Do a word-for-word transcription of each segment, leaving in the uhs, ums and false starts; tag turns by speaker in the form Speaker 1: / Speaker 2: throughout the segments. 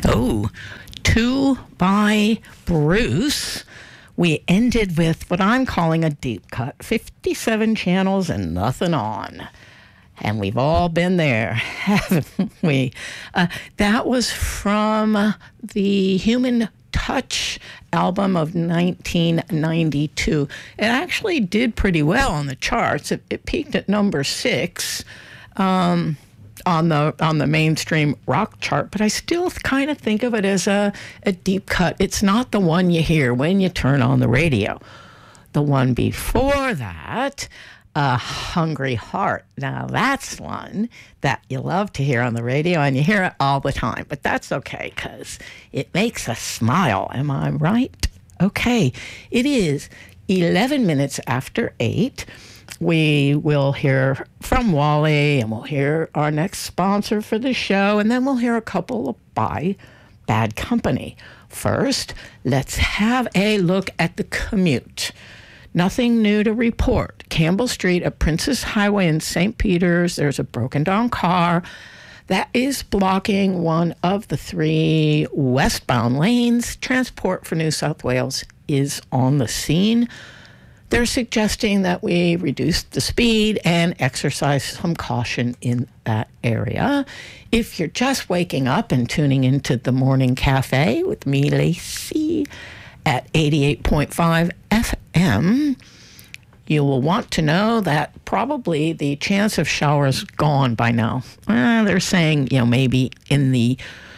Speaker 1: Oh, two by Bruce. We ended with what I'm calling a deep cut, fifty-seven channels and nothing on. And we've all been there, haven't we? Uh, that was from the Human Touch album of nineteen ninety-two. It actually did pretty well on the charts. It, it peaked at number six um, on the on the mainstream rock chart, but I still kind of think of it as a, a deep cut. It's not the one you hear when you turn on the radio. The one before that, A Hungry Heart. Now that's one that you love to hear on the radio, and you hear it all the time. But that's okay, because it makes us smile. Am I right? Okay. It is eleven minutes after eight. We will hear from Wally, and we'll hear our next sponsor for the show, and then we'll hear a couple of Buy Bad Company. First, let's have a look at the commute. Nothing new to report. Campbell Street at Princess Highway in Saint Peters, there's a broken down car that is blocking one of the three westbound lanes. Transport for New South Wales is on the scene. They're suggesting that we reduce the speed and exercise some caution in that area. If you're just waking up and tuning into the Morning Cafe with me, Lacey, at eighty-eight point five F M, you will want to know that probably the chance of showers gone by now. Uh, they're saying, you know, maybe in the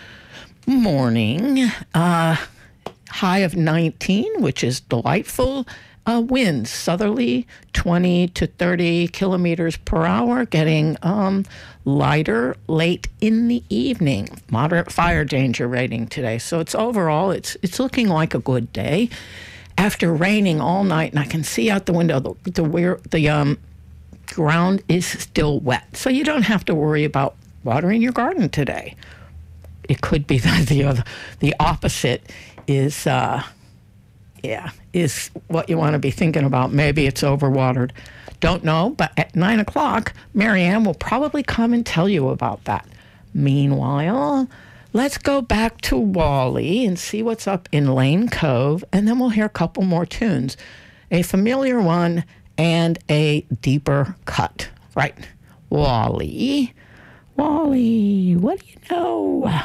Speaker 1: morning, uh, high of nineteen, which is delightful. Uh, winds, southerly, twenty to thirty kilometers per hour, getting um, lighter late in the evening. Moderate fire danger rating today. So it's overall, it's it's looking like a good day. After raining all night, and I can see out the window, the the, where, the um, ground is still wet. So you don't have to worry about watering your garden today. It could be that the other, the opposite is... Uh, Yeah, is what you want to be thinking about. Maybe it's overwatered. Don't know, but at nine o'clock, Marianne will probably come and tell you about that. Meanwhile, let's go back to Wally and see what's up in Lane Cove, and then we'll hear a couple more tunes. A familiar one and a deeper cut. Right. Wally. Wally, what do you know?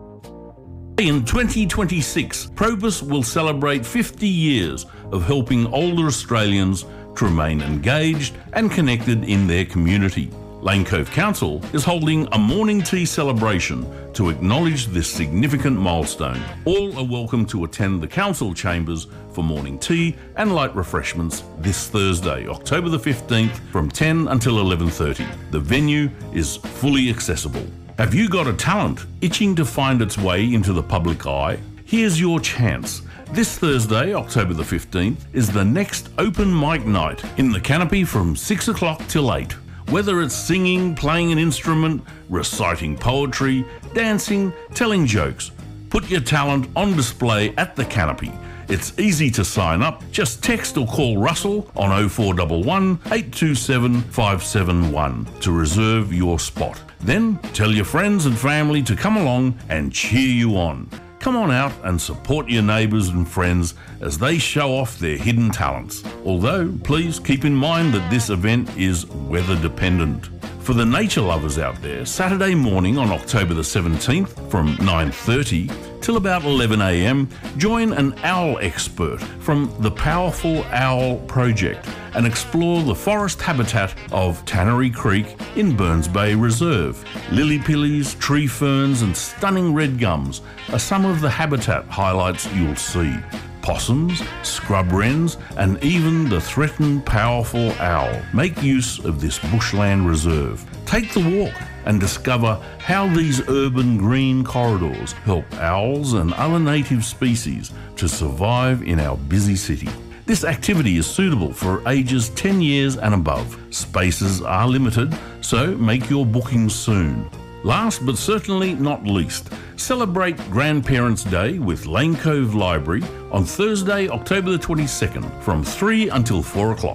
Speaker 2: In twenty twenty-six, Probus will celebrate fifty years of helping older Australians to remain engaged and connected in their community. Lane Cove Council is holding a morning tea celebration to acknowledge this significant milestone. All are welcome to attend the council chambers for morning tea and light refreshments this Thursday, October the fifteenth, from ten until eleven thirty. The venue is fully accessible. Have you got a talent itching to find its way into the public eye? Here's your chance. This Thursday, October the fifteenth, is the next open mic night in the Canopy from six o'clock till eight. Whether it's singing, playing an instrument, reciting poetry, dancing, telling jokes, put your talent on display at the Canopy. It's easy to sign up. Just text or call Russell on oh four one one, eight two seven, five seven one to reserve your spot. Then tell your friends and family to come along and cheer you on. Come on out and support your neighbours and friends as they show off their hidden talents. Although, please keep in mind that this event is weather dependent. For the nature lovers out there, Saturday morning on October the seventeenth from nine thirty till about eleven a m, join an owl expert from the Powerful Owl Project and explore the forest habitat of Tannery Creek in Burns Bay Reserve. Lily pillies, tree ferns and stunning red gums are some of the habitat highlights you'll see. Possums, scrub wrens and even the threatened powerful owl make use of this bushland reserve. Take the walk and discover how these urban green corridors help owls and other native species to survive in our busy city. This activity is suitable for ages ten years and above. Spaces are limited, so make your bookings soon. Last but certainly not least, celebrate Grandparents' Day with Lane Cove Library on Thursday, October the twenty-second from three until four o'clock.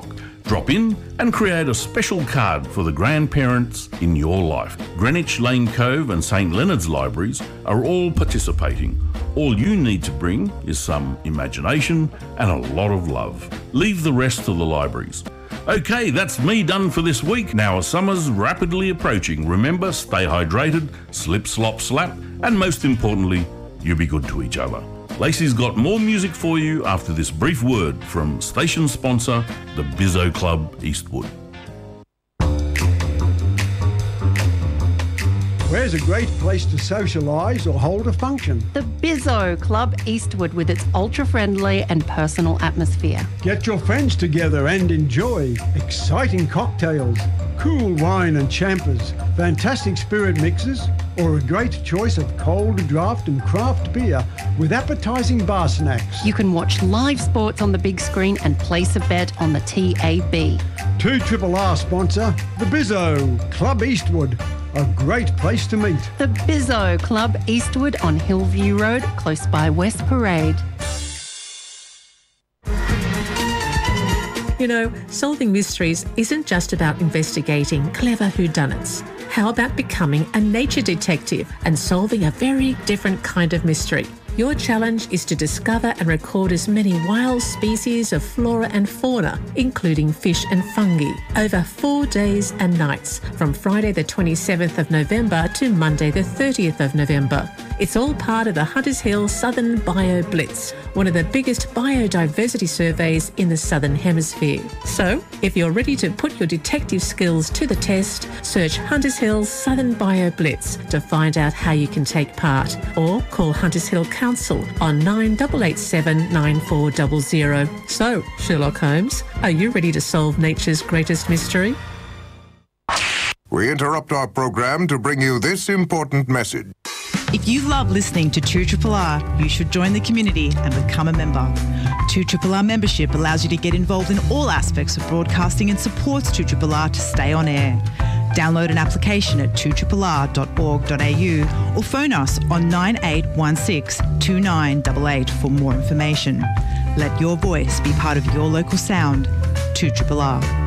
Speaker 2: Drop in and create a special card for the grandparents in your life. Greenwich, Lane Cove and St Leonard's libraries are all participating. All you need to bring is some imagination and a lot of love. Leave the rest to the libraries. Okay, that's me done for this week. Now summer's rapidly approaching. Remember, stay hydrated, slip, slop, slap, and most importantly, you be good to each other. Lacey's got more music for you after this brief word from station sponsor, the Bizzo Club Eastwood.
Speaker 3: Where's a great place to socialise or hold a function?
Speaker 4: The Bizzo Club Eastwood, with its ultra-friendly and personal atmosphere.
Speaker 3: Get your friends together and enjoy exciting cocktails, cool wine and champers, fantastic spirit mixes, or a great choice of cold draft and craft beer with appetising bar snacks.
Speaker 4: You can watch live sports on the big screen and place a bet on the T A B.
Speaker 3: two R R sponsor, the Bizzo Club Eastwood. A great place to meet.
Speaker 4: The Bizzo Club Eastwood on Hillview Road, close by West Parade.
Speaker 5: You know, solving mysteries isn't just about investigating clever whodunits. How about becoming a nature detective and solving a very different kind of mystery? Your challenge is to discover and record as many wild species of flora and fauna, including fish and fungi, over four days and nights, from Friday the twenty-seventh of November to Monday the thirtieth of November. It's all part of the Hunters Hill Southern Bio Blitz, one of the biggest biodiversity surveys in the Southern Hemisphere. So, if you're ready to put your detective skills to the test, search Hunters Hill Southern Bio Blitz to find out how you can take part, or call Hunters Hill Council on nine eight eight seven, nine four zero zero. So, Sherlock Holmes, are you ready to solve nature's greatest mystery?
Speaker 6: We interrupt our program to bring you this important message.
Speaker 7: If you love listening to two R R R, you should join the community and become a member. two R R R membership allows you to get involved in all aspects of broadcasting and supports two R R R to stay on air. Download an application at two R R R dot org dot A U or phone us on nine eight one six, two nine eight eight for more information. Let your voice be part of your local sound. two R R R.